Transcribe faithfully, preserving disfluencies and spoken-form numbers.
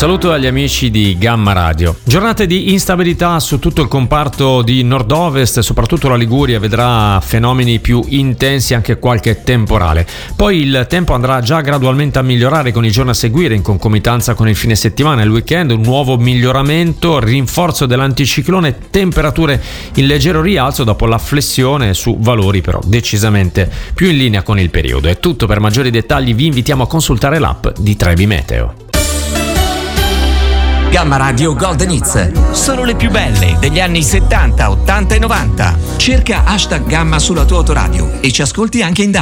saluto agli amici di Gamma Radio. Giornate di instabilità su tutto il comparto di nord-ovest, soprattutto la Liguria vedrà fenomeni più intensi, anche qualche temporale. Poi il tempo andrà già gradualmente a migliorare con i giorni a seguire, in concomitanza con il fine settimana e il weekend, un nuovo miglioramento, rinforzo dell'anticiclone, temperature in leggero rialzo dopo la flessione su valori però decisamente più in linea con il periodo. È tutto, per maggiori dettagli vi invitiamo a consultare l'app di Trebi Meteo. Gamma Radio Golden Hits, solo le più belle degli anni settanta, ottanta e novanta. Cerca hashtag Gamma sulla tua autoradio e ci ascolti anche in